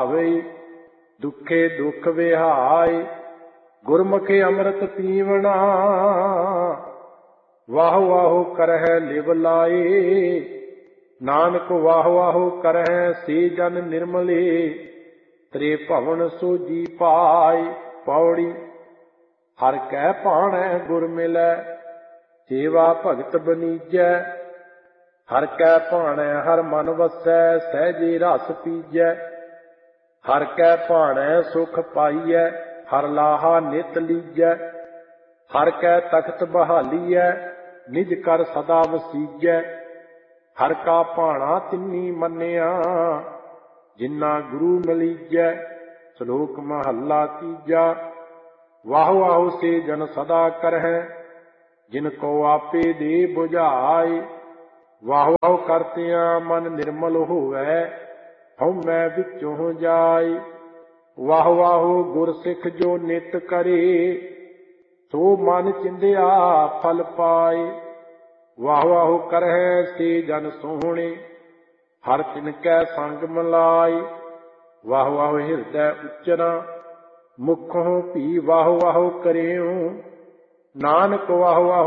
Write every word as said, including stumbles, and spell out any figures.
ਭਾਵੇ, ਦੁਖੇ ਦੁਖ ਵਿਹਾਏ। ਗੁਰਮੁਖੇ ਅੰਮ੍ਰਿਤ ਪੀਵਣਾ, ਵਾਹ ਵਾਹੋ ਕਰਹਿ ਲਿਵ ਲਾਏ। ਨਾਨਕ ਵਾਹ ਵਾਹੋ ਕਰਹਿ ਸੇ ਜਨ ਨਿਰਮਲੇ, ਤ੍ਰੇ ਭਵਨ ਸੋਜੀ ਪਾਏ। ਪੌੜੀ। ਹਰ ਕੈ ਭਾਣੈ ਗੁਰ ਮਿਲੈ, ਸੇਵਾ ਭਗਤ ਬਨੀਜੈ। ਹਰ ਕੈ ਭਾਣੈ ਹਰ ਮਨ ਵਸੈ, ਸਹਿਜੇ ਰਸ ਪੀਜੈ। ਹਰ ਕੈ ਭਾਣੈ ਸੁਖ ਪਾਈਐ, ਹਰ ਲਾਹਾ ਨਿਤ ਲੀਜੈ। ਹਰ ਕੈ ਤਖਤ ਬਹਾਲੀਐ, ਨਿਜ ਕਰ ਸਦਾ ਵਸੀਜੈ। ਹਰ ਕਾ ਭਾਣਾ ਤਿੰਨੀ ਮੰਨਿਆ, ਜਿਨਾ ਗੁਰੂ ਮਲੀਜੈ। ਸ਼ਲੋਕ ਮਹੱਲਾ ਤੀਜਾ। ਵਾਹ ਵਾਹ ਸੇ ਜਨ ਸਦਾ ਕਰਹਿ, ਜਿਨ ਕੋ ਆਪੇ ਦੇ ਬੁਝਾਏ। ਵਾਹ ਵਾਹ ਕਰਤਿਆਂ ਮਨ ਨਿਰਮਲ ਹੋਵੈ, ਹਉਮੈ ਵਿੱਚੋਂ ਜਾਏ। ਵਾਹ ਵਾਹ ਗੁਰ ਸਿੱਖ ਜੋ ਨਿਤ ਕਰੇ, ਸੋ ਮਨ ਚਿੰਦਿਆ ਫਲ ਪਾਏ। ਵਾਹ ਵਾਹ ਕਰਹਿ ਸੇ ਜਨ ਸੋਹਣੇ, ਹਰ ਤਿਨ ਕੈ ਸੰਗ ਮਿਲਾਏ। ਵਾਹ ਵਾਹ ਹਿਰਦੈ ਉਚਰਾ, ਮੁਖੋਂ ਭੀ ਵਾਹ ਵਾਹ ਕਰਿਓ। ਨਾਨਕ ਵਾਹ ਵਾਹ